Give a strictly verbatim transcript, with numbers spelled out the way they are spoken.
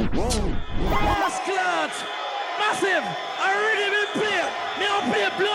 Mass clout. Massive. I already been played. Me don't play blood.